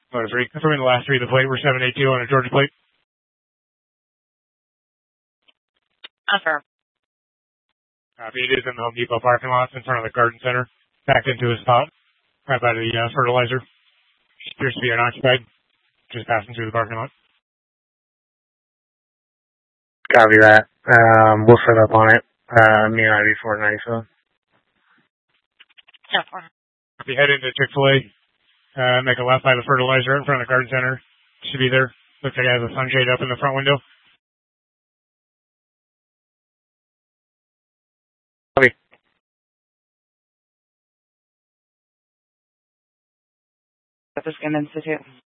Motor 3. Confirming the last 3 of the plate. We're 782 on a Georgia plate. Confirm. Copy. It is in the Home Depot parking lot in front of the garden center. Backed into his spot. Right by the fertilizer. Appears to be unoccupied. Just passing through the parking lot. Copy that. We'll set up on it. Me and IV 497. Yeah, 4. Copy. Head into Chick-fil-A. Make a left by the fertilizer in front of the garden center. Should be there. Looks like it has a sunshade up in the front window. Copy. At the Skin Institute.